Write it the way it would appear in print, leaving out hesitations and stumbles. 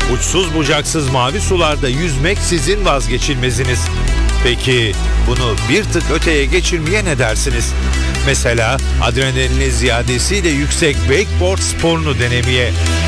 Uçsuz bucaksız mavi sularda yüzmek sizin vazgeçilmeziniz. Peki bunu bir tık öteye geçirmeye ne dersiniz? Mesela adrenalini ziyadesiyle yüksek wakeboard sporunu denemeye.